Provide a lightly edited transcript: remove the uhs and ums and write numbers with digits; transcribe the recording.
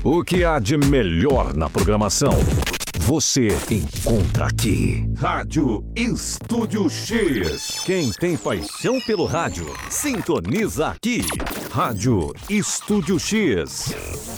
O que há de melhor na programação? Você encontra aqui. Rádio Estúdio X. Quem tem paixão pelo rádio, sintoniza aqui. Rádio Estúdio X.